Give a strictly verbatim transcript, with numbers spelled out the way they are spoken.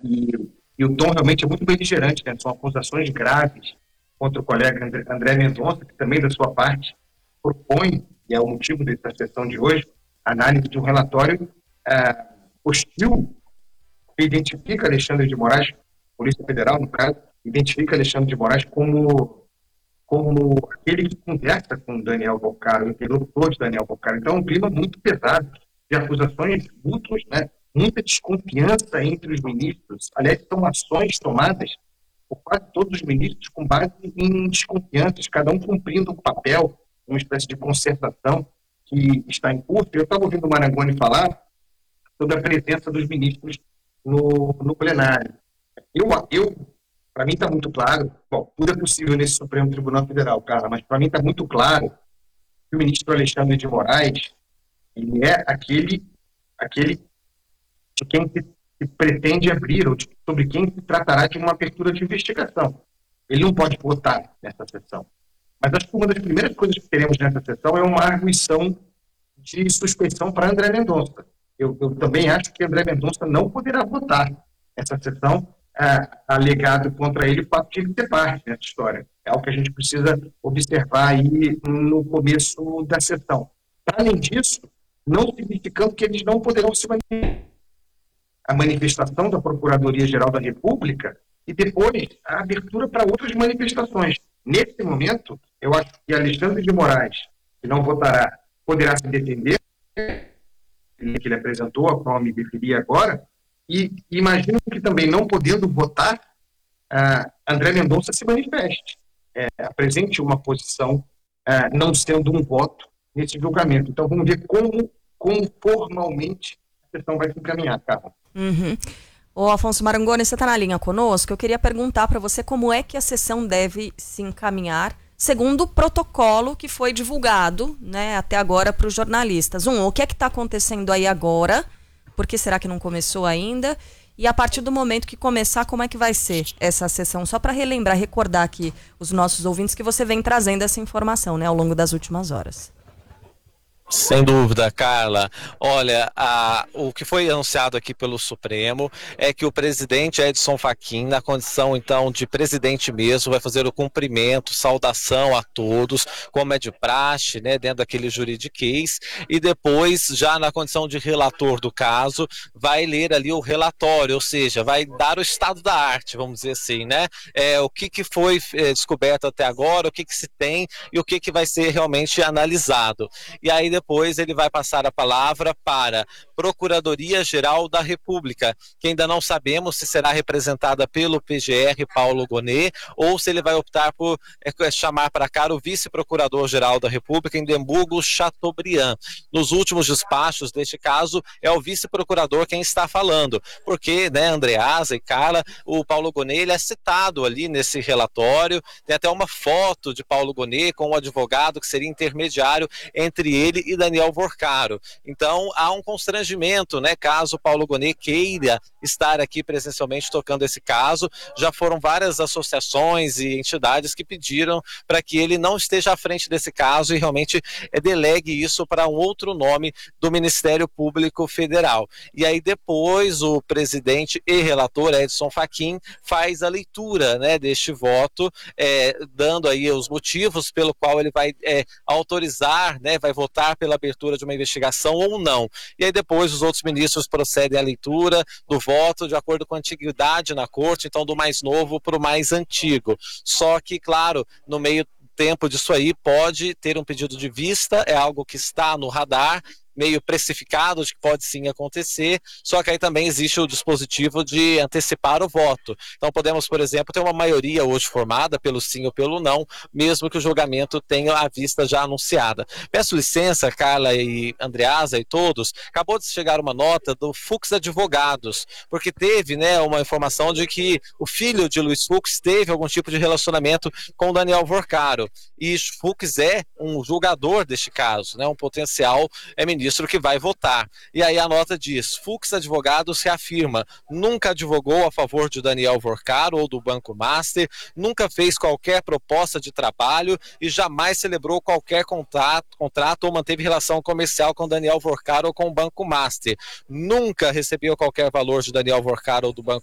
e, e o tom realmente é muito beligerante, né? São acusações graves contra o colega André, André Mendonça, que também, da sua parte, propõe, e é o motivo dessa sessão de hoje, a análise de um relatório uh, hostil que identifica Alexandre de Moraes, Polícia Federal, no caso, identifica Alexandre de Moraes como, como aquele que conversa com Daniel Boccaro, o interlocutor de Daniel Boccaro. Então, é um clima muito pesado de acusações mútuas, né? Muita desconfiança entre os ministros. Aliás, são ações tomadas por quase todos os ministros com base em desconfianças, cada um cumprindo um papel, uma espécie de concertação que está em curso. Eu estava ouvindo o Marangoni falar sobre a presença dos ministros no, no plenário. Eu, eu para mim está muito claro, bom, tudo é possível nesse Supremo Tribunal Federal, cara, mas para mim está muito claro que o ministro Alexandre de Moraes, ele é aquele, aquele de quem se, se pretende abrir, ou de, sobre quem se tratará de uma abertura de investigação. Ele não pode votar nessa sessão. Mas acho que uma das primeiras coisas que teremos nessa sessão é uma arguição de suspeição para André Mendonça. Eu, eu também acho que André Mendonça não poderá votar nessa sessão, ah, alegado contra ele o fato de ele ter parte nessa história. É algo que a gente precisa observar aí no começo da sessão. Além disso, não significando que eles não poderão se manifestar. A manifestação da Procuradoria-Geral da República e depois a abertura para outras manifestações. Nesse momento, eu acho que Alexandre de Moraes, que não votará, poderá se defender, que ele apresentou, a qual me referi agora, e imagino que também, não podendo votar, uh, André Mendonça se manifeste, é, apresente uma posição, uh, não sendo um voto nesse julgamento. Então, vamos ver como, como formalmente a sessão vai se encaminhar, Carla. Uhum. Ô Afonso Marangoni, você está na linha conosco? Eu queria perguntar para você como é que a sessão deve se encaminhar segundo o protocolo que foi divulgado, né, até agora para os jornalistas. Um, o que é que está acontecendo aí agora? Por que será que não começou ainda? E a partir do momento que começar, como é que vai ser essa sessão? Só para relembrar, recordar aqui os nossos ouvintes que você vem trazendo essa informação, né, ao longo das últimas horas. Sem dúvida, Carla. Olha, a, o que foi anunciado aqui pelo Supremo é que o presidente Edson Fachin, na condição então de presidente mesmo, vai fazer o cumprimento, saudação a todos, como é de praxe, né, dentro daquele juridiquês, e depois, já na condição de relator do caso, vai ler ali o relatório, ou seja, vai dar o estado da arte, vamos dizer assim, né? É, o que, que foi é, descoberto até agora, o que, que se tem e o que, que vai ser realmente analisado. E aí depois ele vai passar a palavra para Procuradoria-Geral da República, que ainda não sabemos se será representada pelo P G R Paulo Gonet ou se ele vai optar por é, chamar para cá o Vice-Procurador-Geral da República, Indemburgo Chateaubriand. Nos últimos despachos deste caso, é o Vice-Procurador quem está falando, porque, né, Andreasa e Carla, o Paulo Gonet ele é citado ali nesse relatório, tem até uma foto de Paulo Gonet com um advogado que seria intermediário entre ele e Daniel Vorcaro. Então há um constrangimento, né, caso Paulo Gonet queira estar aqui presencialmente tocando esse caso. Já foram várias associações e entidades que pediram para que ele não esteja à frente desse caso e realmente é, delegue isso para um outro nome do Ministério Público Federal. E aí depois o presidente e relator Edson Fachin faz a leitura, né, deste voto, é, dando aí os motivos pelo qual ele vai é, autorizar, né, vai votar pela abertura de uma investigação ou não. E aí depois os outros ministros procedem à leitura do voto de acordo com a antiguidade na corte, então do mais novo para o mais antigo. Só que, claro, no meio tempo disso aí pode ter um pedido de vista, é algo que está no radar, meio precificado de que pode sim acontecer, só que aí também existe o dispositivo de antecipar o voto. Então podemos, por exemplo, ter uma maioria hoje formada pelo sim ou pelo não, mesmo que o julgamento tenha a vista já anunciada. Peço licença, Carla e Andreasa e todos, acabou de chegar uma nota do Fux Advogados, porque teve, né, uma informação de que o filho de Luiz Fux teve algum tipo de relacionamento com Daniel Vorcaro, e Fux é um julgador deste caso, né, um potencial é ministro ministro que vai votar. E aí a nota diz: Fux Advogados reafirma, nunca advogou a favor de Daniel Vorcaro ou do Banco Master, nunca fez qualquer proposta de trabalho e jamais celebrou qualquer contrato, contrato ou manteve relação comercial com Daniel Vorcaro ou com o Banco Master. Nunca recebeu qualquer valor de Daniel Vorcaro ou do Banco